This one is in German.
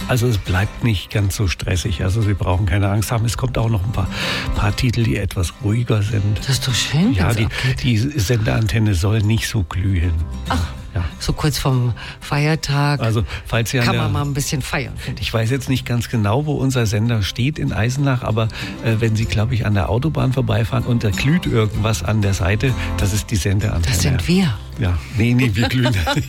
Also es bleibt nicht ganz so stressig. Also Sie brauchen keine Angst haben. Es kommt auch noch ein paar Titel, die etwas ruhiger sind. Das ist doch schön. Ja, die Sendeantenne soll nicht so glühen. Ach, ja. So kurz vorm Feiertag. Also, falls Sie kann man mal ein bisschen feiern. Ich weiß jetzt nicht ganz genau, wo unser Sender steht in Eisenach, aber wenn Sie, glaube ich, an der Autobahn vorbeifahren und da glüht irgendwas an der Seite, das ist die Sendeantenne. Das sind wir. Ja, nee, wir glühen.